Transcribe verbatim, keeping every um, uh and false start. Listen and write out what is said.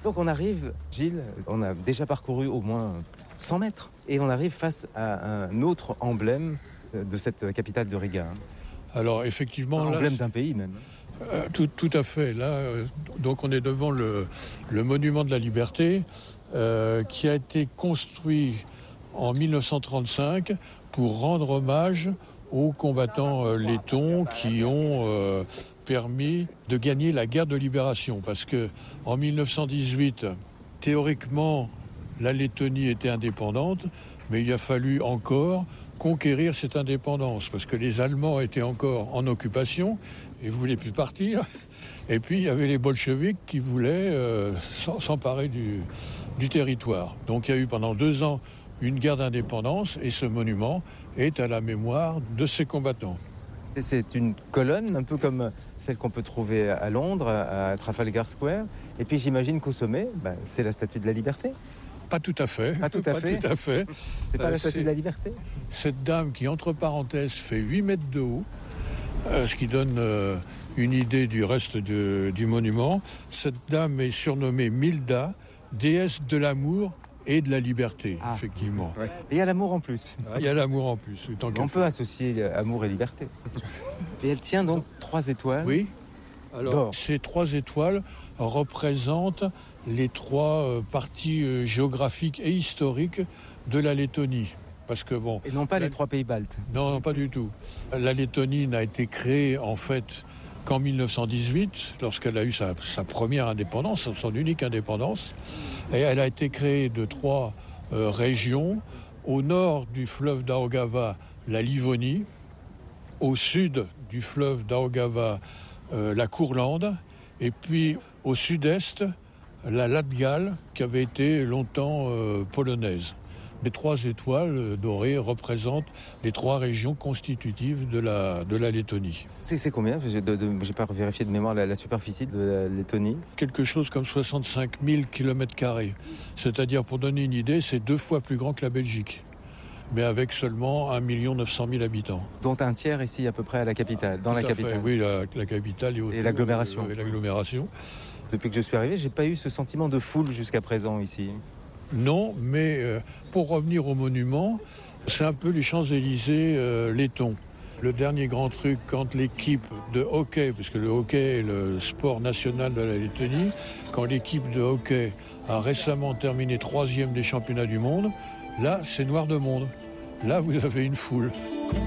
donc on arrive, Gilles, on a déjà parcouru au moins cent mètres. Et on arrive face à un autre emblème de cette capitale de Riga. Alors effectivement... Un emblème là, d'un pays même. Euh, tout, tout à fait. Là, euh, donc on est devant le, le monument de la liberté euh, qui a été construit en dix-neuf cent trente-cinq pour rendre hommage aux combattants euh, lettons qui ont euh, permis de gagner la guerre de libération. Parce que en dix-neuf cent dix-huit, théoriquement, la Lettonie était indépendante, mais il a fallu encore conquérir cette indépendance parce que les Allemands étaient encore en occupation et ne voulaient plus partir. Et puis il y avait les bolcheviks qui voulaient euh, s'emparer du, du territoire. Donc il y a eu pendant deux ans une guerre d'indépendance et ce monument est à la mémoire de ces combattants. Et c'est une colonne un peu comme celle qu'on peut trouver à Londres, à Trafalgar Square. Et puis j'imagine qu'au sommet, bah, c'est la Statue de la Liberté. Pas tout à fait. Pas tout à pas fait. Tout à fait. C'est pas euh, la Statue c'est... de la Liberté. Cette dame qui, entre parenthèses, fait huit mètres de haut, euh, ce qui donne euh, une idée du reste de, du monument. Cette dame est surnommée Milda, déesse de l'amour et de la liberté, ah, effectivement. Ouais. Et il y a l'amour en plus. Il y a l'amour en plus. Tant On peut associer amour et liberté. Et elle tient donc trois étoiles. Oui. Alors, d'or. Ces trois étoiles représentent les trois euh, parties euh, géographiques et historiques de la Lettonie. Parce que bon. Et non pas la... les trois pays baltes. Non, non, pas du tout. La Lettonie n'a été créée en fait qu'en dix-neuf cent dix-huit, lorsqu'elle a eu sa, sa première indépendance, son unique indépendance. Et elle a été créée de trois euh, régions. Au nord du fleuve Daugava, la Livonie. Au sud du fleuve Daugava, euh, la Courlande. Et puis au sud-est, la Latgale, qui avait été longtemps euh, polonaise. Les trois étoiles dorées représentent les trois régions constitutives de la, de la Lettonie. C'est, c'est combien ? Je n'ai pas vérifié de mémoire la, la superficie de la Lettonie. Quelque chose comme soixante-cinq mille kilomètres carrés. C'est-à-dire, pour donner une idée, c'est deux fois plus grand que la Belgique, mais avec seulement un million neuf cent mille habitants. Dont un tiers ici à peu près à la capitale, dans Tout la à capitale. Fait, oui, la, la capitale et, autour, et l'agglomération. Et l'agglomération. Depuis que je suis arrivé, j'ai pas eu ce sentiment de foule jusqu'à présent ici. Non, mais euh, pour revenir au monument, c'est un peu les Champs-Élysées euh, lettons. Le dernier grand truc, quand l'équipe de hockey, parce que le hockey est le sport national de la Lettonie, quand l'équipe de hockey a récemment terminé troisième des championnats du monde, là, c'est noir de monde. Là, vous avez une foule.